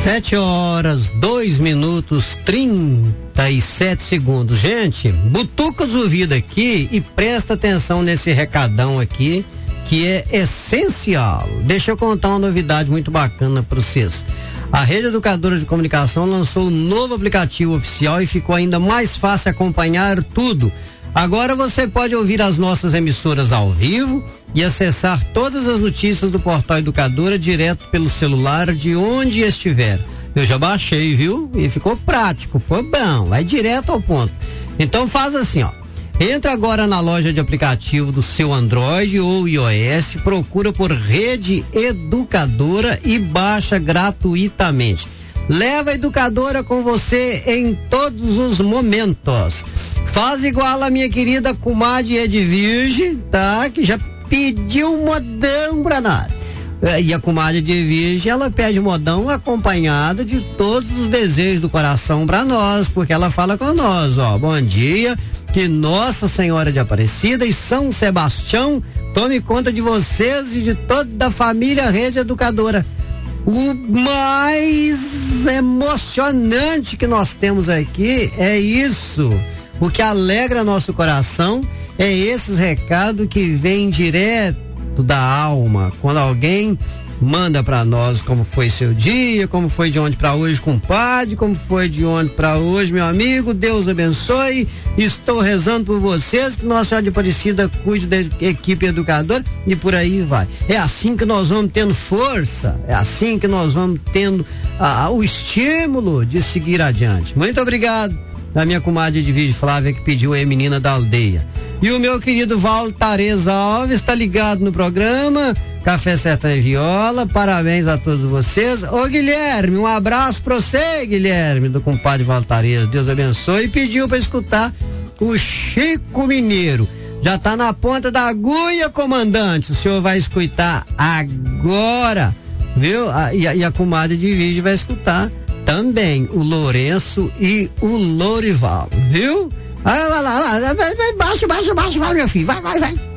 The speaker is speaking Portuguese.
7 horas, 2 minutos, 37 segundos. Gente, butuca os ouvidos aqui e presta atenção nesse recadão aqui, que é essencial. Deixa eu contar uma novidade muito bacana para vocês. A Rede Educadora de Comunicação lançou um novo aplicativo oficial e ficou ainda mais fácil acompanhar tudo. Agora você pode ouvir as nossas emissoras ao vivo e acessar todas as notícias do Portal Educadora direto pelo celular de onde estiver. Eu já baixei, viu? E ficou prático, foi bom, vai direto ao ponto. Então faz assim, ó. Entra agora na loja de aplicativo do seu Android ou iOS, procura por Rede Educadora e baixa gratuitamente. Leva a Educadora com você em todos os momentos. Faz igual a minha querida comadre Edvirge, tá? Que já pediu modão pra nós. E a comadre Edvirge, ela pede modão acompanhada de todos os desejos do coração pra nós, porque ela fala com nós, ó. Bom dia, que Nossa Senhora de Aparecida e São Sebastião tome conta de vocês e de toda a família Rede Educadora. O mais emocionante que nós temos aqui é isso. O que alegra nosso coração é esses recados que vêm direto da alma. Quando alguém manda para nós como foi seu dia, como foi de ontem para hoje, compadre, como foi de ontem para hoje, meu amigo, Deus abençoe, estou rezando por vocês, que Nossa Senhora de Aparecida cuide da equipe educadora e por aí vai. É assim que nós vamos tendo força, é assim que nós vamos tendo o estímulo de seguir adiante. Muito obrigado da minha comadre Edvirge Flávia, que pediu aí, menina da aldeia. E o meu querido Valtares Alves está ligado no programa Café Sertão e Viola. Parabéns a todos vocês. Ô Guilherme, um abraço pra você, Guilherme, do compadre Valtares. Deus abençoe. E pediu para escutar o Chico Mineiro. Já tá na ponta da agulha, comandante. O senhor vai escutar agora, viu? E a comadre Edvirge vai escutar também o Lourenço e o Lourival, viu? Vai lá, baixa, vai, meu filho, vai.